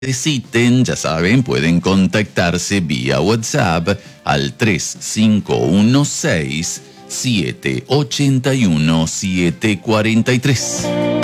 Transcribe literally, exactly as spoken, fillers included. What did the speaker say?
necesiten, ya saben, pueden contactarse vía WhatsApp al tres cinco uno seis, siete ocho uno, siete cuatro tres.